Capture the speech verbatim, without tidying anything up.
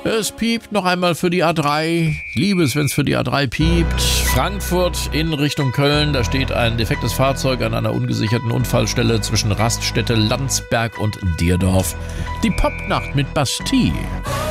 Es piept noch einmal für die A drei. Ich liebe es, wenn es für die A drei piept. Frankfurt in Richtung Köln. Da steht ein defektes Fahrzeug an einer ungesicherten Unfallstelle zwischen Raststätte Landsberg und Dierdorf. Die Popnacht mit Bastille.